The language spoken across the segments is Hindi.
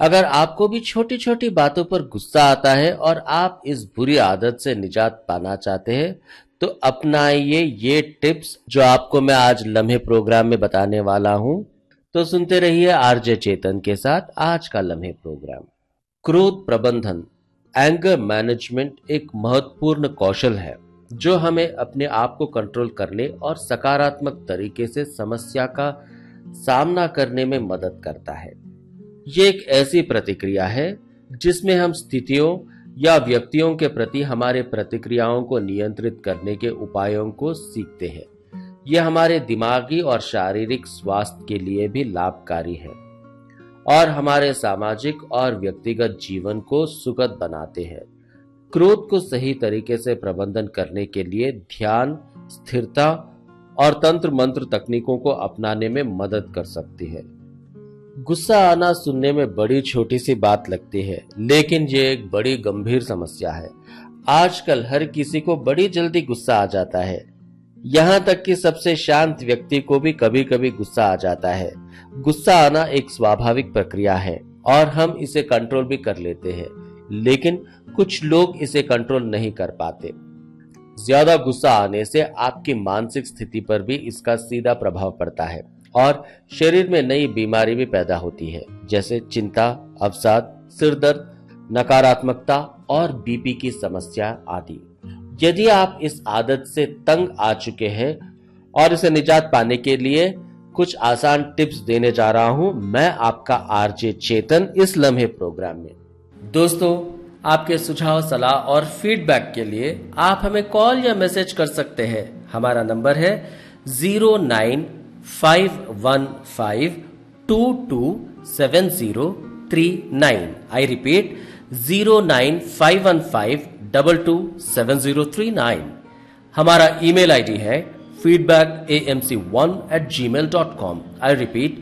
अगर आपको भी छोटी छोटी बातों पर गुस्सा आता है और आप इस बुरी आदत से निजात पाना चाहते हैं तो अपनाइए ये टिप्स जो आपको मैं आज लम्हे प्रोग्राम में बताने वाला हूं। तो सुनते रहिए आरजे चेतन के साथ आज का लम्हे प्रोग्राम। क्रोध प्रबंधन, एंगर मैनेजमेंट एक महत्वपूर्ण कौशल है जो हमें अपने आप को कंट्रोल करने और सकारात्मक तरीके से समस्या का सामना करने में मदद करता है। ये एक ऐसी प्रतिक्रिया है जिसमें हम स्थितियों या व्यक्तियों के प्रति हमारे प्रतिक्रियाओं को नियंत्रित करने के उपायों को सीखते हैं। यह हमारे दिमागी और शारीरिक स्वास्थ्य के लिए भी लाभकारी है और हमारे सामाजिक और व्यक्तिगत जीवन को सुखद बनाते हैं। क्रोध को सही तरीके से प्रबंधन करने के लिए ध्यान, स्थिरता और तंत्र मंत्र तकनीकों को अपनाने में मदद कर सकती है। गुस्सा आना सुनने में बड़ी छोटी सी बात लगती है, लेकिन ये एक बड़ी गंभीर समस्या है। आजकल हर किसी को बड़ी जल्दी गुस्सा आ जाता है, यहाँ तक कि सबसे शांत व्यक्ति को भी कभी कभी गुस्सा आ जाता है। गुस्सा आना एक स्वाभाविक प्रक्रिया है और हम इसे कंट्रोल भी कर लेते हैं, लेकिन कुछ लोग इसे कंट्रोल नहीं कर पाते। ज्यादा गुस्सा आने से आपकी मानसिक स्थिति पर भी इसका सीधा प्रभाव पड़ता है और शरीर में नई बीमारी भी पैदा होती है, जैसे चिंता, अवसाद, सिर दर्द, नकारात्मकता और बीपी की समस्या आदि। यदि आप इस आदत से तंग आ चुके हैं और इसे निजात पाने के लिए कुछ आसान टिप्स देने जा रहा हूं मैं, आपका आरजे चेतन, इस लम्हे प्रोग्राम में। दोस्तों, आपके सुझाव, सलाह और फीडबैक के लिए आप हमें कॉल या मैसेज कर सकते हैं। हमारा नंबर है 09515227039। I repeat 09515227039। हमारा ईमेल आईडी है feedbackAMC1@gmail.com। I repeat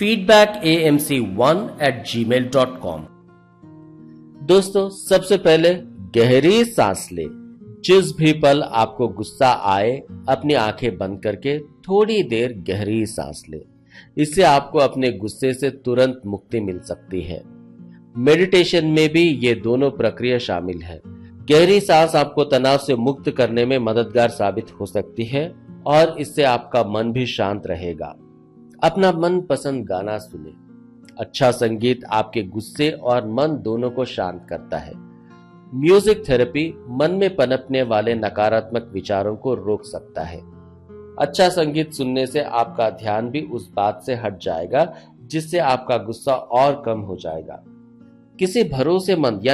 feedbackAMC1@gmail.com। दोस्तों, सबसे पहले गहरी सांस ले। जिस भी पल आपको गुस्सा आए, अपनी आंखें बंद करके थोड़ी देर गहरी सांस ले। इससे आपको अपने गुस्से से तुरंत मुक्ति मिल सकती है। मेडिटेशन में भी ये दोनों प्रक्रिया शामिल है। गहरी सांस आपको तनाव से मुक्त करने में मददगार साबित हो सकती है और इससे आपका मन भी शांत रहेगा। अपना मनपसंद गाना सुने। अच्छा संगीत आपके गुस्से और मन दोनों को शांत करता है। म्यूजिक थेरेपी मन में पनपने वाले नकारात्मक विचारों को रोक सकता है। अच्छा संगीत सुनने से आपका ध्यान भी उस बात से हट जाएगा जिससे आपका गुस्सा और कम हो जाएगा। किसी भरोसेमंद या